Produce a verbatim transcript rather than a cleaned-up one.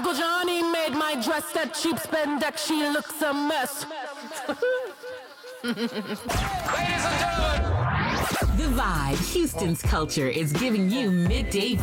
Uncle Johnny made my dress that cheap spandex. She looks a mess. Ladies and gentlemen. The Vibe, Houston's culture, is giving you midday